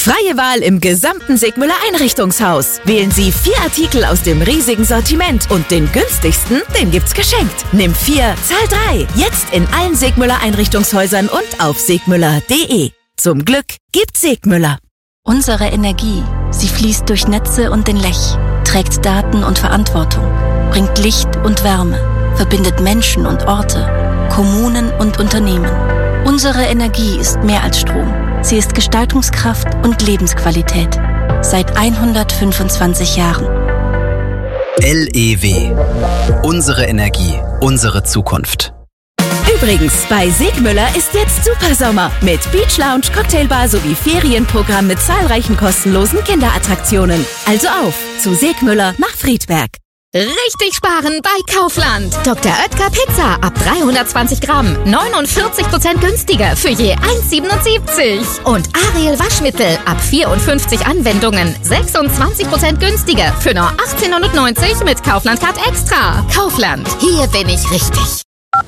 Freie Wahl im gesamten Segmüller Einrichtungshaus. Wählen Sie 4 Artikel aus dem riesigen Sortiment und den günstigsten, den gibt's geschenkt. Nimm 4, zahl 3. Jetzt in allen Segmüller Einrichtungshäusern und auf segmüller.de. Zum Glück gibt's Segmüller. Unsere Energie, sie fließt durch Netze und den Lech, trägt Daten und Verantwortung, bringt Licht und Wärme, verbindet Menschen und Orte, Kommunen und Unternehmen. Unsere Energie ist mehr als Strom. Sie ist Gestaltungskraft und Lebensqualität. Seit 125 Jahren. LEW. Unsere Energie, unsere Zukunft. Übrigens, bei Segmüller ist jetzt Supersommer mit Beach Lounge, Cocktailbar sowie Ferienprogramm mit zahlreichen kostenlosen Kinderattraktionen. Also auf zu Segmüller nach Friedberg. Richtig sparen bei Kaufland. Dr. Oetker Pizza ab 320 Gramm. 49% günstiger für je 1,77. Und Ariel Waschmittel ab 54 Anwendungen. 26% günstiger für nur 18,90 mit Kaufland Card Extra. Kaufland, hier bin ich richtig.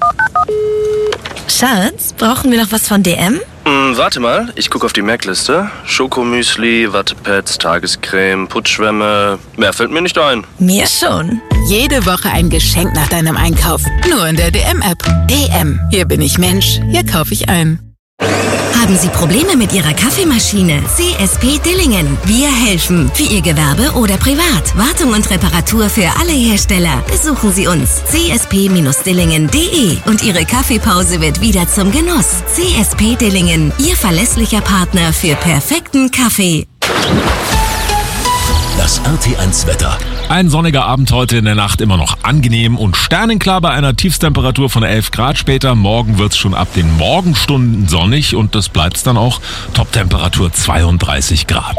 Schatz, brauchen wir noch was von DM? Warte mal, ich gucke auf die Merkliste. Schokomüsli, Wattepads, Tagescreme, Putzschwämme. Mehr fällt mir nicht ein. Mir schon. Jede Woche ein Geschenk nach deinem Einkauf. Nur in der DM-App. DM. Hier bin ich Mensch. Hier kaufe ich ein. Haben Sie Probleme mit Ihrer Kaffeemaschine? CSP Dillingen. Wir helfen. Für Ihr Gewerbe oder privat. Wartung und Reparatur für alle Hersteller. Besuchen Sie uns. csp-dillingen.de. Und Ihre Kaffeepause wird wieder zum Genuss. CSP Dillingen. Ihr verlässlicher Partner für perfekten Kaffee. Das RT1 Wetter. Ein sonniger Abend heute, in der Nacht immer noch angenehm und sternenklar bei einer Tiefstemperatur von 11 Grad. Später morgen wird's schon ab den Morgenstunden sonnig und das bleibt's dann auch. Toptemperatur 32 Grad.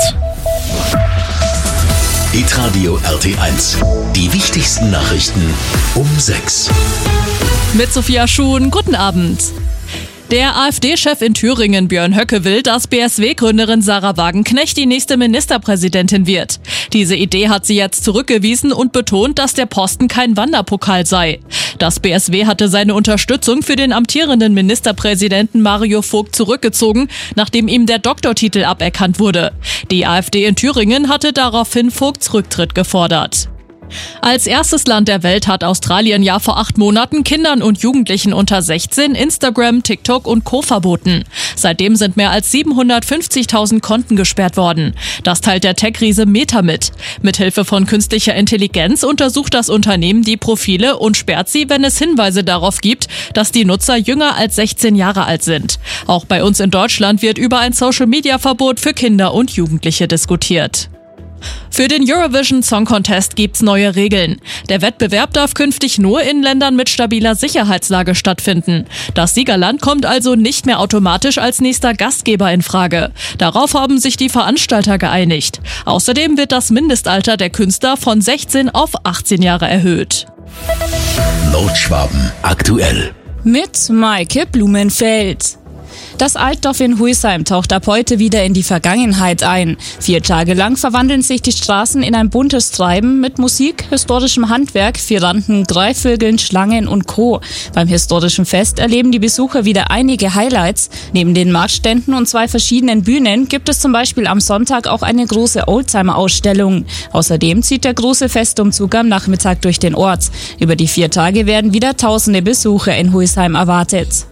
Hitradio RT1. Die wichtigsten Nachrichten um 6. Mit Sophia Schuhn, guten Abend. Der AfD-Chef in Thüringen, Björn Höcke, will, dass BSW-Gründerin Sarah Wagenknecht die nächste Ministerpräsidentin wird. Diese Idee hat sie jetzt zurückgewiesen und betont, dass der Posten kein Wanderpokal sei. Das BSW hatte seine Unterstützung für den amtierenden Ministerpräsidenten Mario Vogt zurückgezogen, nachdem ihm der Doktortitel aberkannt wurde. Die AfD in Thüringen hatte daraufhin Vogts Rücktritt gefordert. Als erstes Land der Welt hat Australien ja vor 8 Monaten Kindern und Jugendlichen unter 16 Instagram, TikTok und Co. verboten. Seitdem sind mehr als 750.000 Konten gesperrt worden. Das teilt der Tech-Riese Meta mit. Mithilfe von künstlicher Intelligenz untersucht das Unternehmen die Profile und sperrt sie, wenn es Hinweise darauf gibt, dass die Nutzer jünger als 16 Jahre alt sind. Auch bei uns in Deutschland wird über ein Social-Media-Verbot für Kinder und Jugendliche diskutiert. Für den Eurovision Song Contest gibt's neue Regeln. Der Wettbewerb darf künftig nur in Ländern mit stabiler Sicherheitslage stattfinden. Das Siegerland kommt also nicht mehr automatisch als nächster Gastgeber in Frage. Darauf haben sich die Veranstalter geeinigt. Außerdem wird das Mindestalter der Künstler von 16 auf 18 Jahre erhöht. Nordschwaben aktuell. Mit Maike Blumenfeld. Das Altdorf in Huisheim taucht ab heute wieder in die Vergangenheit ein. 4 Tage lang verwandeln sich die Straßen in ein buntes Treiben mit Musik, historischem Handwerk, Firanden, Greifvögeln, Schlangen und Co. Beim historischen Fest erleben die Besucher wieder einige Highlights. Neben den Marktständen und 2 verschiedenen Bühnen gibt es zum Beispiel am Sonntag auch eine große Oldtimer-Ausstellung. Außerdem zieht der große Festumzug am Nachmittag durch den Ort. Über die 4 Tage werden wieder tausende Besucher in Huisheim erwartet.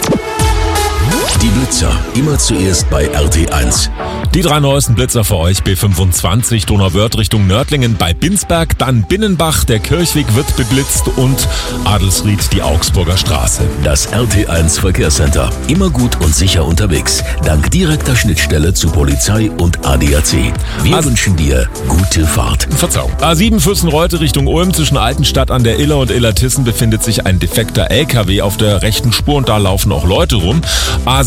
Die Blitzer, immer zuerst bei RT1. Die 3 neuesten Blitzer für euch: B25 Donauwörth Richtung Nördlingen bei Binsberg, dann Binnenbach, der Kirchweg wird beblitzt und Adelsried die Augsburger Straße. Das RT1 Verkehrscenter, immer gut und sicher unterwegs, dank direkter Schnittstelle zu Polizei und ADAC. Wir wünschen dir gute Fahrt. Verzeihung. A7 Fürstenreute Richtung Ulm, zwischen Altenstadt an der Iller und Illertissen befindet sich ein defekter LKW auf der rechten Spur und da laufen auch Leute rum.